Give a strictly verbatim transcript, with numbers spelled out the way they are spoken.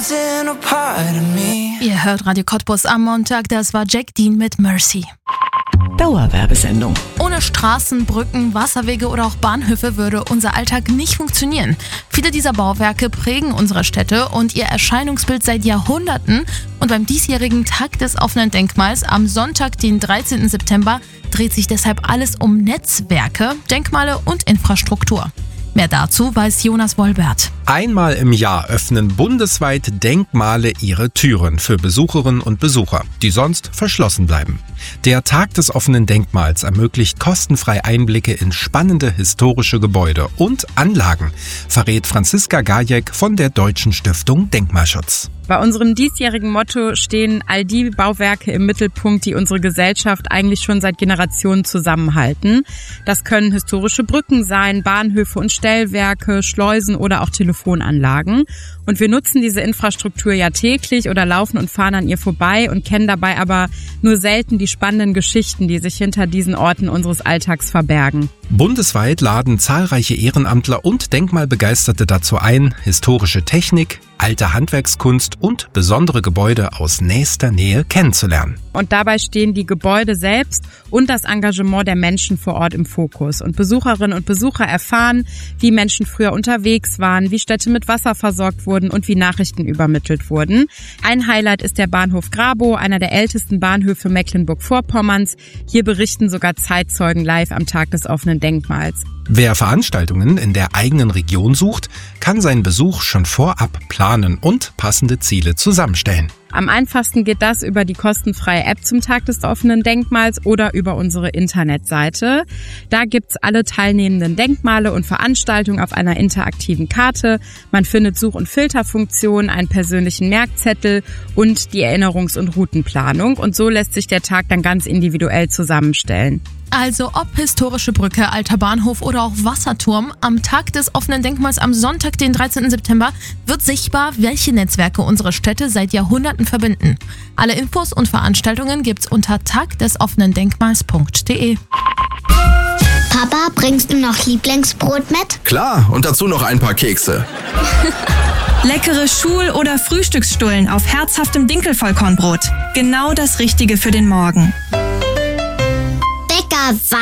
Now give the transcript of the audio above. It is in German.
Ihr hört Radio Cottbus am Montag, das war Jack Dean mit Mercy. Dauerwerbesendung. Ohne Straßen, Brücken, Wasserwege oder auch Bahnhöfe würde unser Alltag nicht funktionieren. Viele dieser Bauwerke prägen unsere Städte und ihr Erscheinungsbild seit Jahrhunderten. Und beim diesjährigen Tag des offenen Denkmals am Sonntag, den dreizehnten September, dreht sich deshalb alles um Netzwerke, Denkmale und Infrastruktur. Mehr dazu weiß Jonas Wolbert. Einmal im Jahr öffnen bundesweit Denkmale ihre Türen für Besucherinnen und Besucher, die sonst verschlossen bleiben. Der Tag des offenen Denkmals ermöglicht kostenfrei Einblicke in spannende historische Gebäude und Anlagen, verrät Franziska Gajek von der Deutschen Stiftung Denkmalschutz. Bei unserem diesjährigen Motto stehen all die Bauwerke im Mittelpunkt, die unsere Gesellschaft eigentlich schon seit Generationen zusammenhalten. Das können historische Brücken sein, Bahnhöfe und Stellwerke, Schleusen oder auch Telefonanlagen. Und wir nutzen diese Infrastruktur ja täglich oder laufen und fahren an ihr vorbei und kennen dabei aber nur selten die spannenden Geschichten, die sich hinter diesen Orten unseres Alltags verbergen. Bundesweit laden zahlreiche Ehrenamtler und Denkmalbegeisterte dazu ein, historische Technik, alte Handwerkskunst und besondere Gebäude aus nächster Nähe kennenzulernen. Und dabei stehen die Gebäude selbst und das Engagement der Menschen vor Ort im Fokus. Und Besucherinnen und Besucher erfahren, wie Menschen früher unterwegs waren, wie Städte mit Wasser versorgt wurden und wie Nachrichten übermittelt wurden. Ein Highlight ist der Bahnhof Grabow, einer der ältesten Bahnhöfe Mecklenburg-Vorpommerns. Hier berichten sogar Zeitzeugen live am Tag des offenen Denkmals. Wer Veranstaltungen in der eigenen Region sucht, kann seinen Besuch schon vorab planen und passende Ziele zusammenstellen. Am einfachsten geht das über die kostenfreie App zum Tag des offenen Denkmals oder über unsere Internetseite. Da gibt's alle teilnehmenden Denkmale und Veranstaltungen auf einer interaktiven Karte. Man findet Such- und Filterfunktionen, einen persönlichen Merkzettel und die Erinnerungs- und Routenplanung. Und so lässt sich der Tag dann ganz individuell zusammenstellen. Also ob historische Brücke, alter Bahnhof oder auch Wasserturm, am Tag des offenen Denkmals am Sonntag, den dreizehnten September, wird sichtbar, welche Netzwerke unsere Städte seit Jahrhunderten verbinden. Alle Infos und Veranstaltungen gibt's unter tagdesoffenendenkmals punkt de. Papa, bringst du noch Lieblingsbrot mit? Klar, und dazu noch ein paar Kekse. Leckere Schul- oder Frühstücksstullen auf herzhaftem Dinkelvollkornbrot. Genau das Richtige für den Morgen. Lecker.